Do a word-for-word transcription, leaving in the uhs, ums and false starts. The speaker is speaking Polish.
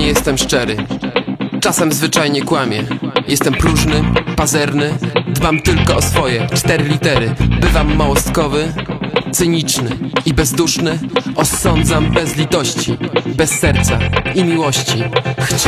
nie jestem szczery. Czasem zwyczajnie kłamię. Jestem próżny, pazerny. Dbam tylko o swoje cztery litery. Bywam małostkowy, cyniczny i bezduszny. Osądzam bez litości, bez serca i miłości.